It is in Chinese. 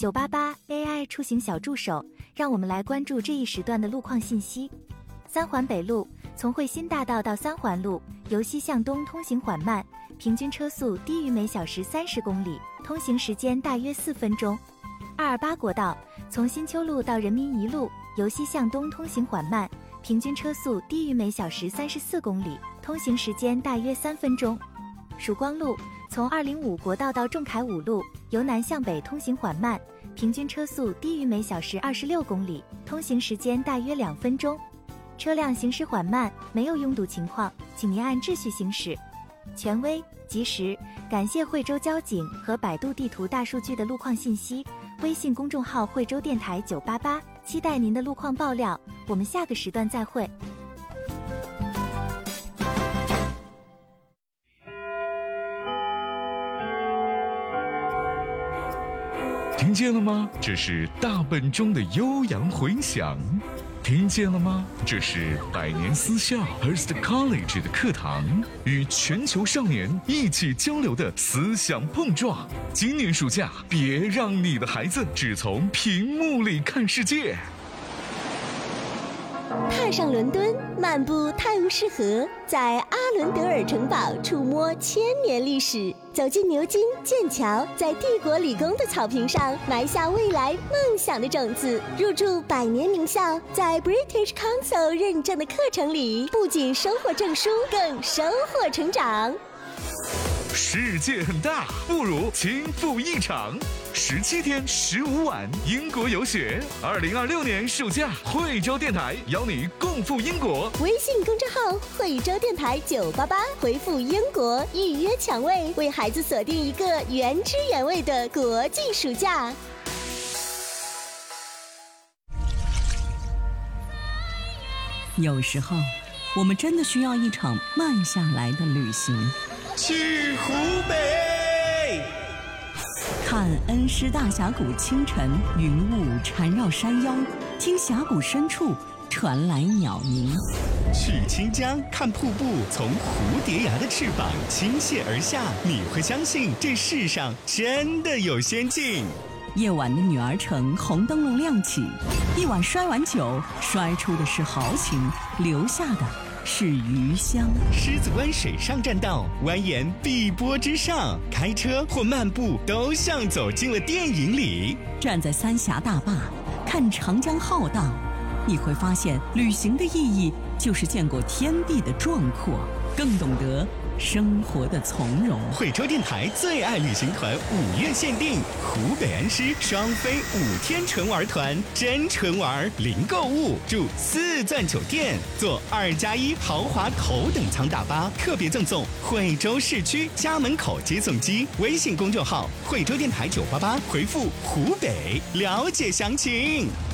988 AI 出行小助手，让我们来关注这一时段的路况信息。三环北路从汇鑫大道到三环路，由西向东通行缓慢，平均车速低于每小时30公里，通行时间大约4分钟。228国道从新丘路到人民一路，由西向东通行缓慢，平均车速低于每小时34公里，通行时间大约3分钟。曙光路从205国道到仲恺五路，由南向北通行缓慢，平均车速低于每小时26公里，通行时间大约2分钟。车辆行驶缓慢，没有拥堵情况，请您按秩序行驶。权威、及时，感谢惠州交警和百度地图大数据的路况信息。微信公众号惠州电台988，期待您的路况爆料。我们下个时段再会。 听见了吗？这是大本钟的悠扬回响。听见了吗？这是百年私校 Hearst College 的课堂，与全球少年一起交流的思想碰撞。今年暑假，别让你的孩子只从屏幕里看世界。 踏上伦敦，漫步泰晤士河，在阿伦德尔城堡触摸1000年历史，走进牛津、剑桥，在帝国理工的草坪上埋下未来梦想的种子，入驻百年名校，在 British Council 认证的课程里，不仅收获证书，更收获成长。 世界很大，不如亲赴一场。17天15晚，英国游学。2026年暑假，惠州电台邀你共赴英国。 微信公众号惠州电台988，回复英国预约抢位，为孩子锁定一个原汁原味的国际暑假。 有时候，我们真的需要一场慢下来的旅行。 去湖北， 看恩施大峡谷清晨，云雾缠绕山腰，听峡谷深处传来鸟鸣。 去清江，看瀑布从蝴蝶崖的翅膀倾泻而下，你会相信这世上真的有仙境。 夜晚的女儿城，红灯笼亮起，一碗摔碗酒，摔出的是豪情，留下的是余香。 狮子湾水上栈道，蜿蜒碧波之上，开车或漫步都像走进了电影里。 站在三峡大坝，看长江浩荡，你会发现旅行的意义就是见过天地的壮阔，更懂得生活的从容。 惠州电台最爱旅行团5月限定，湖北恩施双飞5天纯玩团，真纯玩，零购物，住4钻酒店，坐2+1豪华头等舱大巴，特别赠送惠州市区家门口接送机。微信公众号惠州电台988，回复湖北了解详情。